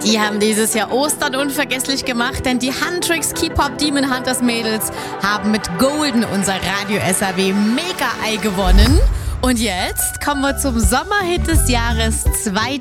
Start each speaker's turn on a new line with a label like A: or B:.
A: Die haben dieses Jahr Ostern unvergesslich gemacht, denn die Huntrix K-Pop Demon Hunters Mädels haben mit Golden unser Radio SAW Mega-Ei gewonnen. Und jetzt kommen wir zum Sommerhit des Jahres 2023.